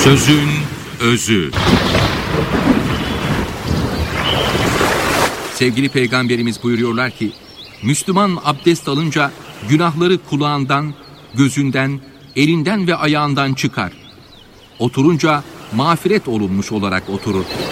Sözün özü. Sevgili Peygamberimiz buyuruyorlar ki, Müslüman abdest alınca günahları kulağından, gözünden, elinden ve ayağından çıkar. Oturunca mağfiret olunmuş olarak oturur.